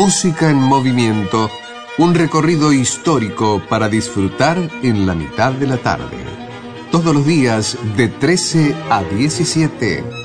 Música en movimiento, un recorrido histórico para disfrutar en la mitad de la tarde. Todos los días de 13 a 17.